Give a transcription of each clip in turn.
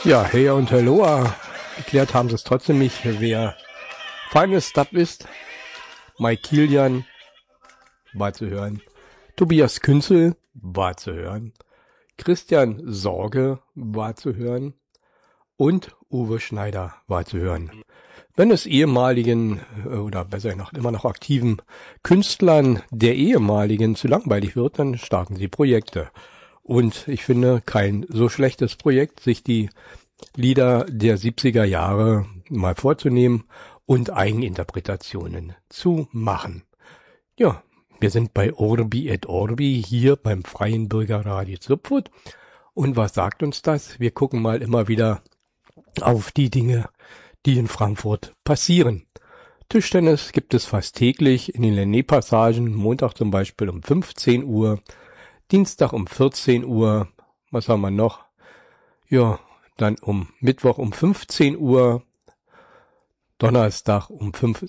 Ja, hey und Halloa. Geklärt haben sie es trotzdem nicht, wer Final Stub ist. Mike Kilian war zu hören. Tobias Künzel war zu hören. Christian Sorge war zu hören. Und Uwe Schneider war zu hören. Wenn es ehemaligen oder besser noch immer noch aktiven Künstlern der ehemaligen zu langweilig wird, dann starten sie Projekte. Und ich finde kein so schlechtes Projekt, sich die Lieder der 70er Jahre mal vorzunehmen und Eigeninterpretationen zu machen. Ja, wir sind bei Orbi et Orbi hier beim Freien Bürgerradio Zupfut. Und was sagt uns das? Wir gucken mal immer wieder auf die Dinge, die in Frankfurt passieren. Tischtennis gibt es fast täglich in den Lenné-Passagen, Montag zum Beispiel um 15 Uhr, Dienstag um 14 Uhr, was haben wir noch? Ja, dann Mittwoch um 15 Uhr, Donnerstag um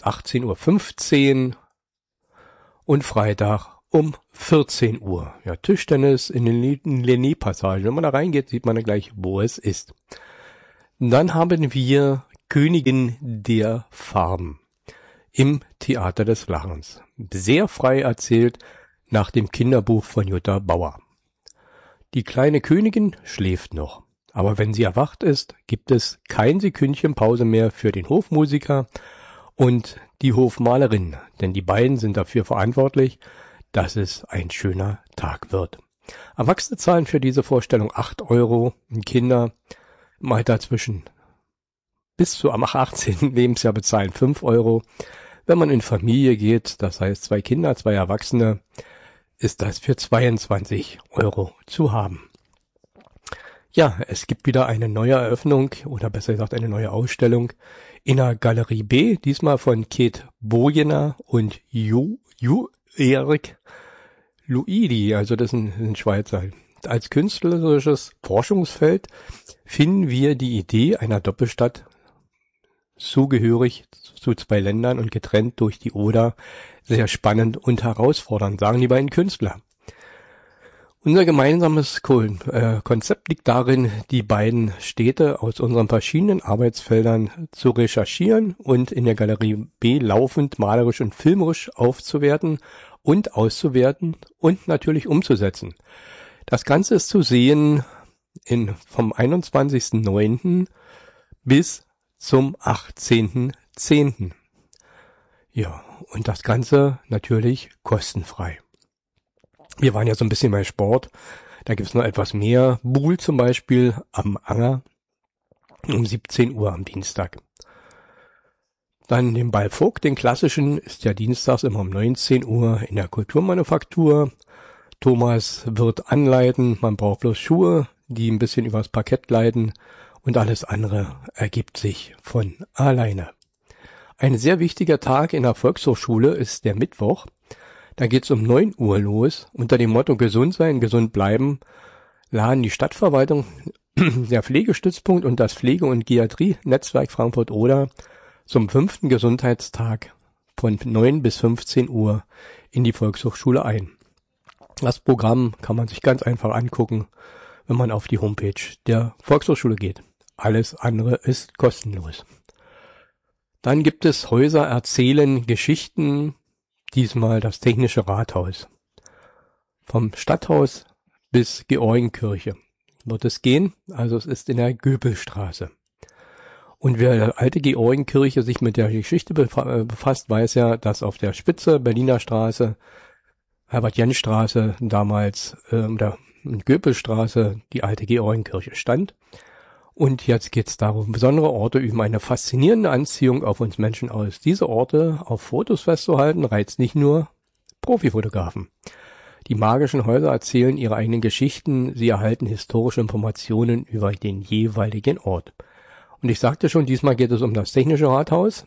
18:15 Uhr und Freitag um 14 Uhr. Ja, Tischtennis in den Lenné-Passagen. Wenn man da reingeht, sieht man dann gleich, wo es ist. Dann haben wir Königin der Farben im Theater des Lachens. Sehr frei erzählt nach dem Kinderbuch von Jutta Bauer. Die kleine Königin schläft noch, aber wenn sie erwacht ist, gibt es kein Sekündchen Pause mehr für den Hofmusiker und die Hofmalerin, denn die beiden sind dafür verantwortlich, dass es ein schöner Tag wird. Erwachsene zahlen für diese Vorstellung 8 Euro, Kinder im Alter bis zu am 18. Lebensjahr bezahlen 5 Euro. Wenn man in Familie geht, das heißt 2 Kinder, 2 Erwachsene, ist das für 22 Euro zu haben. Ja, es gibt wieder eine neue Eröffnung oder besser gesagt eine neue Ausstellung in der Galerie B, diesmal von Kate Bojener und Erik Luidi, also das ist ein Schweizer. Als künstlerisches Forschungsfeld finden wir die Idee einer Doppelstadt zugehörig zu 2 Ländern und getrennt durch die Oder sehr spannend und herausfordernd, sagen die beiden Künstler. Unser gemeinsames Konzept liegt darin, die beiden Städte aus unseren verschiedenen Arbeitsfeldern zu recherchieren und in der Galerie B laufend malerisch und filmerisch aufzuwerten und auszuwerten und natürlich umzusetzen. Das Ganze ist zu sehen vom 21.09. bis zum 18.10. Ja, und das Ganze natürlich kostenfrei. Wir waren ja so ein bisschen bei Sport, da gibt's noch etwas mehr. Buhl zum Beispiel am Anger um 17 Uhr am Dienstag. Dann den Ballvogt, den klassischen, ist ja dienstags immer um 19 Uhr in der Kulturmanufaktur. Thomas wird anleiten, man braucht bloß Schuhe, die ein bisschen übers Parkett gleiten und alles andere ergibt sich von alleine. Ein sehr wichtiger Tag in der Volkshochschule ist der Mittwoch. Da geht's um 9 Uhr los. Unter dem Motto Gesund sein, gesund bleiben laden die Stadtverwaltung, der Pflegestützpunkt und das Pflege- und Geriatrie-Netzwerk Frankfurt-Oder zum 5. Gesundheitstag von 9 bis 15 Uhr in die Volkshochschule ein. Das Programm kann man sich ganz einfach angucken, wenn man auf die Homepage der Volkshochschule geht. Alles andere ist kostenlos. Dann gibt es Häuser erzählen Geschichten, diesmal das Technische Rathaus. Vom Stadthaus bis Georgenkirche wird es gehen, also es ist in der Göbelstraße. Und wer der alte Georgenkirche sich mit der Geschichte befasst, weiß ja, dass auf der Spitze Berliner Straße, Herbert-Jenn-Straße damals oder Göbelstraße die alte Georgenkirche stand. Und jetzt geht es darum, besondere Orte üben eine faszinierende Anziehung auf uns Menschen aus. Diese Orte auf Fotos festzuhalten, reizt nicht nur Profifotografen. Die magischen Häuser erzählen ihre eigenen Geschichten, sie erhalten historische Informationen über den jeweiligen Ort. Und ich sagte schon, diesmal geht es um das Technische Rathaus.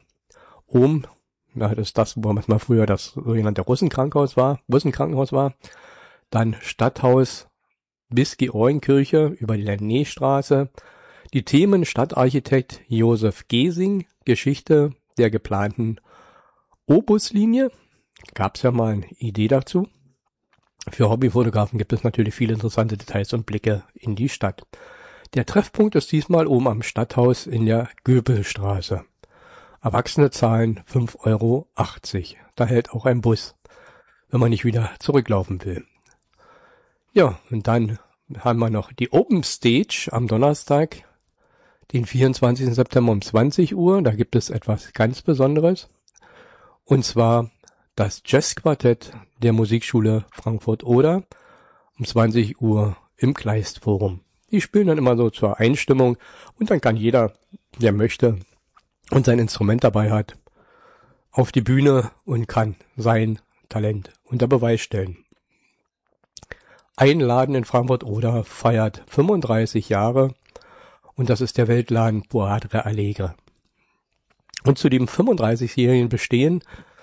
Das ist das, wo man früher das sogenannte Russenkrankenhaus war. Dann Stadthaus bis Georgenkirche über die Lenné-Straße. Die Themen Stadtarchitekt Josef Gesing, Geschichte der geplanten Obuslinie. Gab's ja mal eine Idee dazu. Für Hobbyfotografen gibt es natürlich viele interessante Details und Blicke in die Stadt. Der Treffpunkt ist diesmal oben am Stadthaus in der Göbelstraße. Erwachsene zahlen 5,80 €. Da hält auch ein Bus, wenn man nicht wieder zurücklaufen will. Ja, und dann haben wir noch die Open Stage am Donnerstag, den 24. September um 20 Uhr. Da gibt es etwas ganz Besonderes. Und zwar das Jazzquartett der Musikschule Frankfurt-Oder um 20 Uhr im Kleistforum. Die spielen dann immer so zur Einstimmung und dann kann jeder, der möchte und sein Instrument dabei hat, auf die Bühne und kann sein Talent unter Beweis stellen. Ein Laden in Frankfurt-Oder feiert 35 Jahre und das ist der Weltladen Boadre Alegre. Und zu dem 35-jährigen Bestehen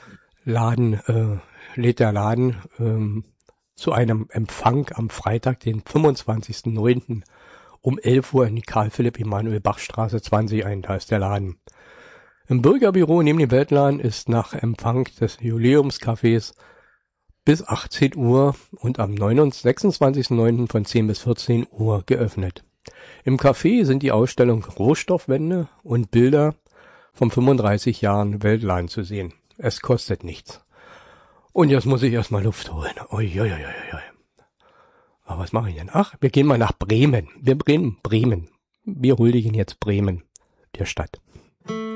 lädt der Laden zu einem Empfang am Freitag, den 25.09. um 11 Uhr in die Karl-Philipp-Emanuel-Bach-Straße 20 ein. Da ist der Laden. Im Bürgerbüro neben dem Weltladen ist nach Empfang des Jubiläumscafés bis 18 Uhr und am 26.09. von 10 bis 14 Uhr geöffnet. Im Café sind die Ausstellung Rohstoffwände und Bilder vom 35 Jahren Weltladen zu sehen. Es kostet nichts. Und jetzt muss ich erstmal Luft holen. Uiuiuiui. Aber was mache ich denn? Ach, wir gehen mal nach Bremen. Bremen. Wir huldigen jetzt Bremen, der Stadt.